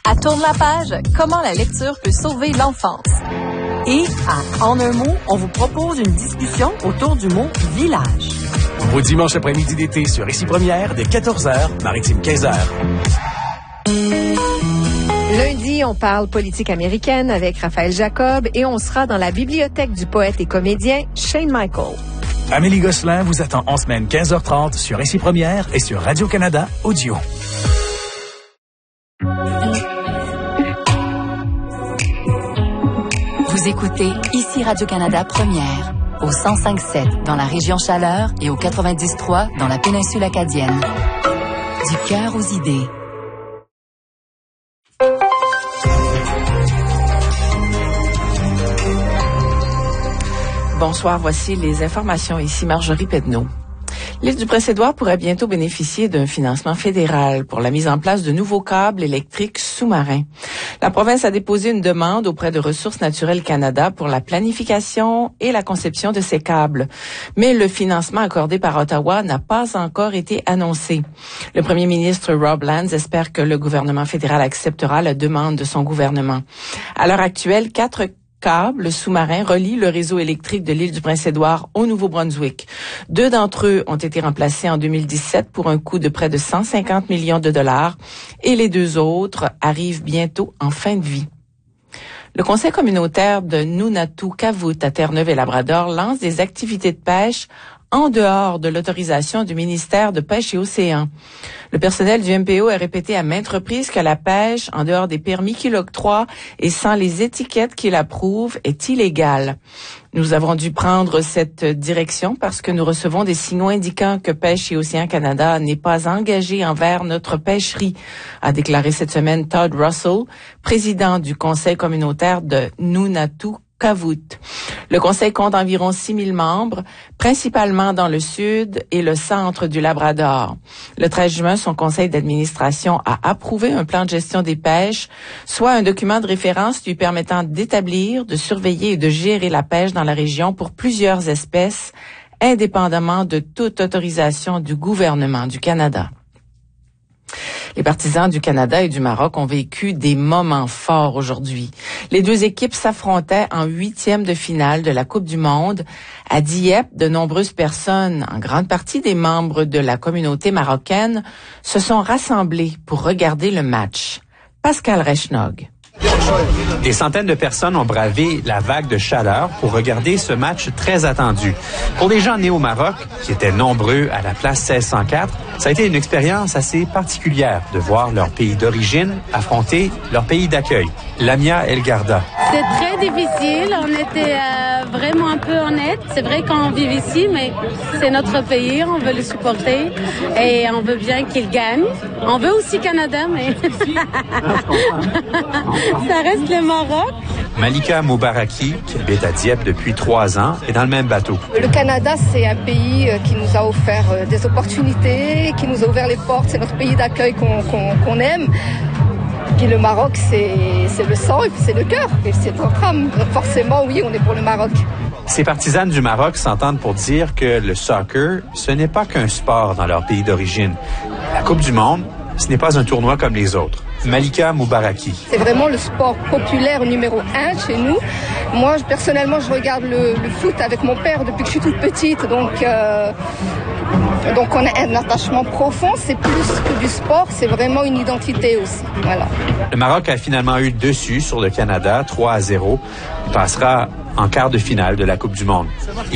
À Tourne la page, comment la lecture peut sauver l'enfance. Et à En un mot, on vous propose une discussion autour du mot village. Au dimanche après-midi d'été sur Ici Première, dès 14h, Maritime 15h. Lundi, on parle politique américaine avec Raphaël Jacob et on sera dans la bibliothèque du poète et comédien Shane Michael. Amélie Gosselin vous attend en semaine 15h30 sur Ici Première et sur Radio-Canada Audio. Vous écoutez Ici Radio-Canada Première, au 105.7 dans la région Chaleur et au 90.3 dans la péninsule acadienne. Du cœur aux idées. Bonsoir, voici les informations. Ici Marjorie Pedneau. L'île du Prince-Édouard pourrait bientôt bénéficier d'un financement fédéral pour la mise en place de nouveaux câbles électriques sous-marins. La province a déposé une demande auprès de Ressources naturelles Canada pour la planification et la conception de ces câbles. Mais le financement accordé par Ottawa n'a pas encore été annoncé. Le premier ministre Rob Lands espère que le gouvernement fédéral acceptera la demande de son gouvernement. À l'heure actuelle, 4 câbles sous-marins relient le réseau électrique de l'île du Prince-Édouard au Nouveau-Brunswick. 2 d'entre eux ont été remplacés en 2017 pour un coût de près de 150 millions de dollars et les 2 autres arrivent bientôt en fin de vie. Le conseil communautaire de Nunatu-Kavut à Terre-Neuve-et-Labrador lance des activités de pêche en dehors de l'autorisation du ministère de Pêche et Océans. Le personnel du MPO a répété à maintes reprises que la pêche, en dehors des permis qu'il octroie et sans les étiquettes qu'il approuve, est illégale. Nous avons dû prendre cette direction parce que nous recevons des signaux indiquant que Pêche et Océans Canada n'est pas engagé envers notre pêcherie, a déclaré cette semaine Todd Russell, président du conseil communautaire de Nunatu-Kavut. Le conseil compte environ 6 000 membres, principalement dans le sud et le centre du Labrador. Le 13 juin, son conseil d'administration a approuvé un plan de gestion des pêches, soit un document de référence lui permettant d'établir, de surveiller et de gérer la pêche dans la région pour plusieurs espèces, indépendamment de toute autorisation du gouvernement du Canada. Les partisans du Canada et du Maroc ont vécu des moments forts aujourd'hui. Les 2 équipes s'affrontaient en 8e de finale de la Coupe du Monde. À Dieppe, de nombreuses personnes, en grande partie des membres de la communauté marocaine, se sont rassemblées pour regarder le match. Pascal Rechnog. Des centaines de personnes ont bravé la vague de chaleur pour regarder ce match très attendu. Pour les gens nés au Maroc, qui étaient nombreux à la place 1604, ça a été une expérience assez particulière de voir leur pays d'origine affronter leur pays d'accueil. Lamia El Garda. C'est très difficile, on était vraiment un peu honnête. C'est vrai qu'on vit ici, mais c'est notre pays, on veut le supporter et on veut bien qu'il gagne. On veut aussi Canada, mais ça reste le Maroc. Malika Moubaraki, qui habite à Dieppe depuis 3 ans, est dans le même bateau. Le Canada, c'est un pays qui nous a offert des opportunités, qui nous a ouvert les portes. C'est notre pays d'accueil qu'on aime. Puis le Maroc, c'est le sang et puis c'est le cœur. Et c'est notre âme. Donc forcément, oui, on est pour le Maroc. Ces partisanes du Maroc s'entendent pour dire que le soccer, ce n'est pas qu'un sport dans leur pays d'origine. La Coupe du Monde, ce n'est pas un tournoi comme les autres. Malika Moubaraki. C'est vraiment le sport populaire numéro 1 chez nous. Moi, personnellement, je regarde le foot avec mon père depuis que je suis toute petite. Donc on a un attachement profond. C'est plus que du sport, c'est vraiment une identité aussi. Voilà. Le Maroc a finalement eu le dessus sur le Canada, 3-0. Il passera en quart de finale de la Coupe du Monde.